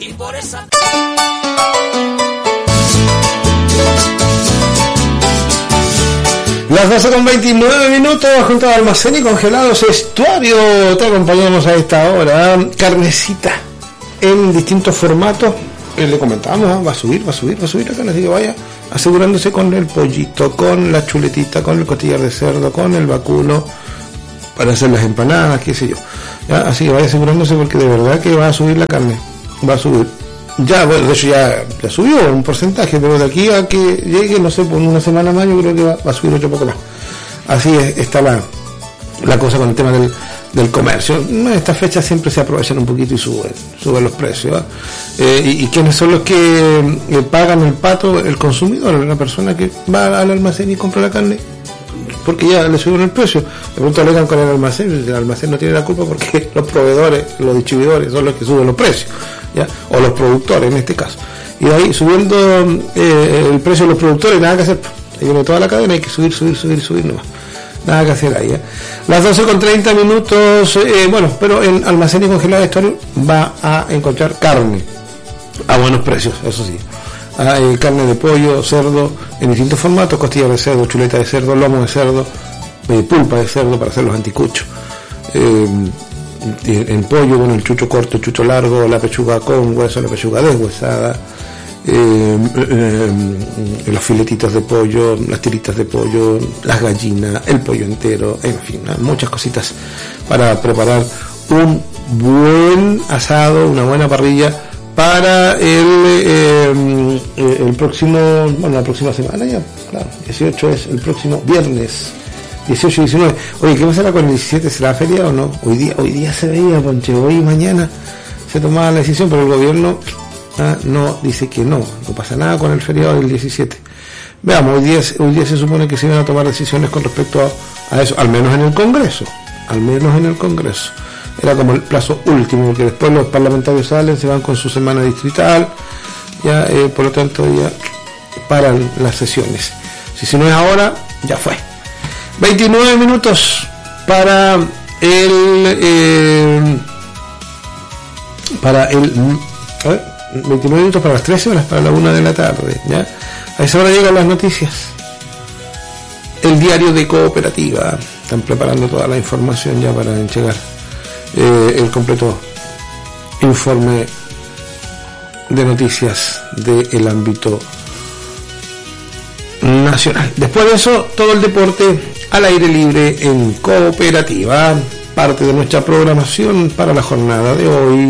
Y por esa... Las 12:29 junto a Almacén y Congelados Estuario. Te acompañamos a esta hora. Carnecita en distintos formatos. Le comentábamos, va a subir la carne, así que vaya asegurándose con el pollito, con la chuletita, con el costillar de cerdo, con el vacuno para hacer las empanadas, qué sé yo. ¿Ya? Así que vaya asegurándose porque de verdad que va a subir la carne. Va a subir. Ya, bueno, de hecho ya subió un porcentaje, pero de aquí a que llegue, no sé, por una semana más, yo creo que va a subir otro poco más. Así está la cosa con el tema del comercio. En estas fechas siempre se aprovechan un poquito y suben los precios. ¿Y quiénes son los que pagan el pato? El consumidor, la persona que va al almacén y compra la carne, porque ya le subieron el precio. De pronto alegan con el almacén no tiene la culpa porque los proveedores, los distribuidores son los que suben los precios, ¿ya? O los productores en este caso. Y de ahí subiendo el precio de los productores, nada que hacer. Ahí viene toda la cadena, hay que subir nomás. Nada que hacer ahí, ¿eh? Las 12:30, bueno, pero en Almacén y Congelado Estuario va a encontrar carne a buenos precios, eso sí. Hay carne de pollo, cerdo en distintos formatos, costillas de cerdo, chuleta de cerdo, lomo de cerdo, pulpa de cerdo para hacer los anticuchos. En pollo, bueno, el chucho corto, el chucho largo, la pechuga con hueso, la pechuga deshuesada, los filetitos de pollo, las tiritas de pollo, las gallinas, el pollo entero, en fin, muchas cositas para preparar un buen asado, una buena parrilla para el próximo, bueno, la próxima semana ya, claro, 18 es el próximo viernes, 18 y 19. Oye, ¿qué pasará con el 17? ¿Será feriado o no? Hoy día se veía, Ponche, hoy y mañana se tomaba la decisión, pero el gobierno no dice que no pasa nada con el feriado del 17. Veamos, hoy día se supone que se iban a tomar decisiones con respecto a eso, al menos en el Congreso. Era como el plazo último, porque después los parlamentarios salen, se van con su semana distrital, ya por lo tanto ya paran las sesiones. Si no es ahora, ya fue. 29 minutos para el 29 minutos para las 13 horas, para la 1 de la tarde, ¿ya? A esa hora llegan las noticias. El diario de Cooperativa, están preparando toda la información ya para entregar el completo informe de noticias del ámbito nacional. Después de eso, todo el deporte al aire libre en Cooperativa, parte de nuestra programación para la jornada de hoy.